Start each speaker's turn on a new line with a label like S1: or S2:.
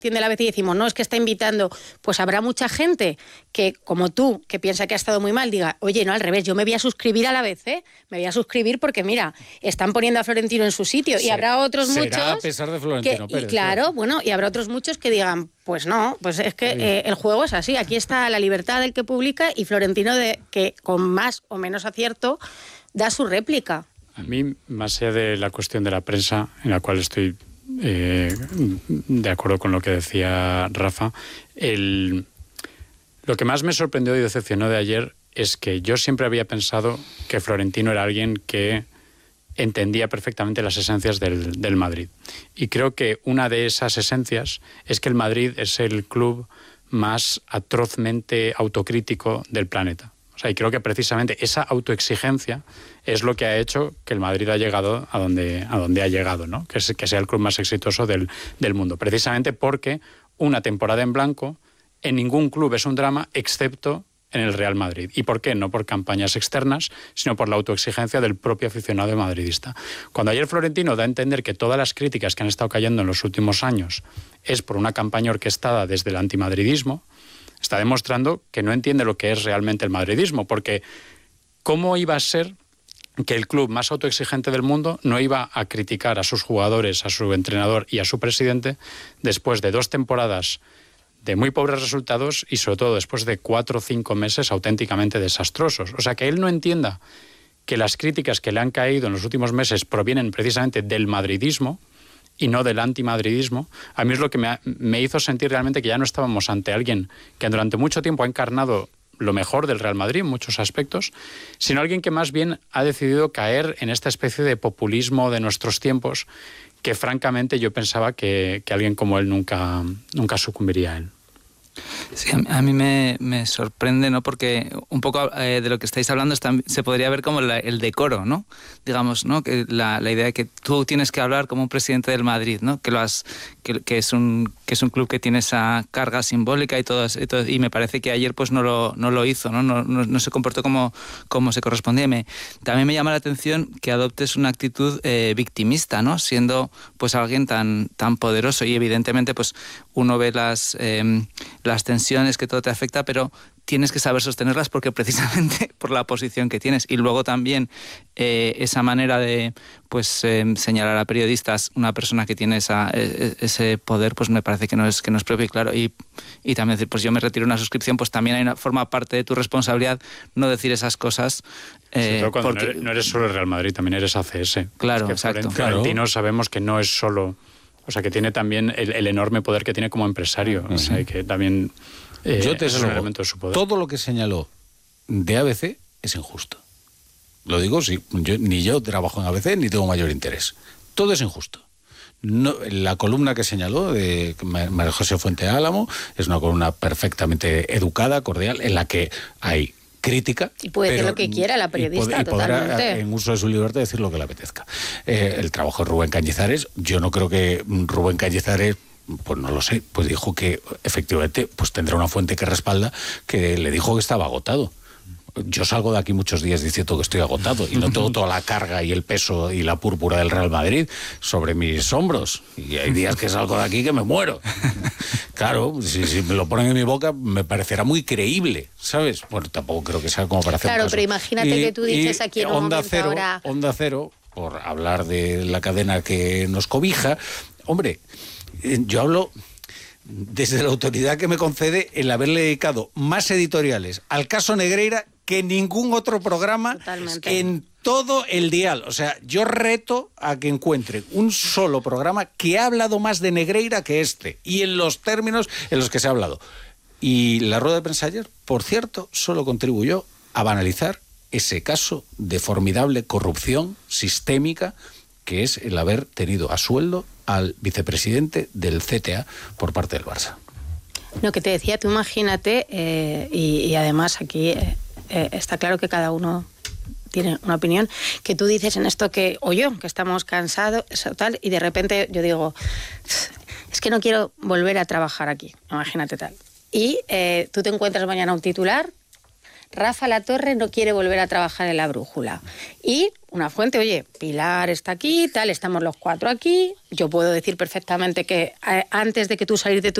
S1: de la ABC y decimos, no, es que está invitando, pues habrá mucha gente que, como tú, que piensa que ha estado muy mal, diga, oye, no, al revés, yo me voy a suscribir a la ABC, me voy a suscribir porque, mira, están poniendo a Florentino en su sitio. Y habrá otros muchos...
S2: Será a pesar de Florentino Pérez.
S1: Y claro, bueno, y habrá otros muchos que digan, pues no, pues es que el juego es así, aquí está la libertad del que publica y Florentino, que con más o menos acierto, da su réplica.
S3: A mí, más allá de la cuestión de la prensa, en la cual estoy de acuerdo con lo que decía Rafa, lo que más me sorprendió y decepcionó de ayer es que yo siempre había pensado que Florentino era alguien que entendía perfectamente las esencias del Madrid. Y creo que una de esas esencias es que el Madrid es el club más atrozmente autocrítico del planeta. O sea, y creo que precisamente esa autoexigencia es lo que ha hecho que el Madrid ha llegado a donde ha llegado, ¿no? Que sea el club más exitoso del mundo. Precisamente porque una temporada en blanco en ningún club es un drama, excepto en el Real Madrid. ¿Y por qué? No por campañas externas, sino por la autoexigencia del propio aficionado madridista. Cuando ayer Florentino da a entender que todas las críticas que han estado cayendo en los últimos años es por una campaña orquestada desde el antimadridismo, está demostrando que no entiende lo que es realmente el madridismo, porque ¿cómo iba a ser que el club más autoexigente del mundo no iba a criticar a sus jugadores, a su entrenador y a su presidente después de 2 temporadas de muy pobres resultados y sobre todo después de 4 o 5 meses auténticamente desastrosos? O sea, que él no entienda que las críticas que le han caído en los últimos meses provienen precisamente del madridismo y no del antimadridismo, a mí es lo que me hizo sentir realmente que ya no estábamos ante alguien que durante mucho tiempo ha encarnado lo mejor del Real Madrid en muchos aspectos, sino alguien que más bien ha decidido caer en esta especie de populismo de nuestros tiempos que francamente yo pensaba que alguien como él nunca sucumbiría a él.
S4: Sí, a mí me sorprende, ¿no? Porque un poco de lo que estáis hablando se podría ver como el decoro, ¿no? Digamos, ¿no? Que la idea de que tú tienes que hablar como un presidente del Madrid, ¿no? Que es un club que tiene esa carga simbólica y todo, y me parece que ayer pues no lo hizo, ¿no? No se comportó como se correspondía. También me llama la atención que adoptes una actitud victimista, ¿no? Siendo pues alguien tan poderoso, y evidentemente pues uno ve las tensiones, que todo te afecta, pero tienes que saber sostenerlas porque precisamente por la posición que tienes. Y luego también esa manera de pues señalar a periodistas, una persona que tiene ese poder, pues me parece que no es propio. Y claro, y también decir, pues yo me retiro una suscripción, pues también forma parte de tu responsabilidad no decir esas cosas.
S3: Cuando porque no eres solo el Real Madrid, también eres ACS.
S4: Claro,
S3: que
S4: exacto.
S3: Florentino sabemos que no es solo... O sea, que tiene también el enorme poder que tiene como empresario. O sea, que también...
S2: yo te
S3: es un elemento de su poder.
S2: Todo lo que señaló de ABC es injusto. Lo digo, sí, ni yo trabajo en ABC ni tengo mayor interés. Todo es injusto. No, la columna que señaló de María José Fuente Álamo es una columna perfectamente educada, cordial, en la que hay crítica.
S1: Y puede decir lo que quiera la periodista, totalmente.
S2: Podrá, en uso de su libertad, decir lo que le apetezca. El trabajo de Rubén Cañizares, yo no creo que Rubén Cañizares, pues no lo sé, pues dijo que efectivamente pues tendrá una fuente que respalda que le dijo que estaba agotado. Yo salgo de aquí muchos días diciendo que estoy agotado y no tengo toda la carga y el peso y la púrpura del Real Madrid sobre mis hombros. Y hay días que salgo de aquí que me muero. Claro, si me lo ponen en mi boca me parecerá muy creíble, ¿sabes? Bueno, tampoco creo que sea como para hacer
S1: Claro,
S2: caso.
S1: pero imagínate que tú dices aquí en un
S2: Onda
S1: momento
S2: Cero,
S1: ahora...
S2: Onda Cero, por hablar de la cadena que nos cobija, hombre, yo hablo desde la autoridad que me concede el haberle dedicado más editoriales al caso Negreira que ningún otro programa.
S1: Totalmente.
S2: En todo el dial. O sea, yo reto a que encuentren un solo programa que ha hablado más de Negreira que este, y en los términos en los que se ha hablado. Y la rueda de prensa ayer, por cierto, solo contribuyó a banalizar ese caso de formidable corrupción sistémica que es el haber tenido a sueldo al vicepresidente del CTA por parte del Barça.
S1: No, que te decía, tú imagínate, y además aquí está claro que cada uno tiene una opinión, que tú dices en esto que, o yo, que estamos cansados, tal, y de repente yo digo, es que no quiero volver a trabajar aquí, imagínate tal. Y tú te encuentras mañana un titular, Rafa Latorre no quiere volver a trabajar en La Brújula. Y una fuente, oye, Pilar está aquí, tal, estamos los 4 aquí, yo puedo decir perfectamente que antes de que tú salís de tu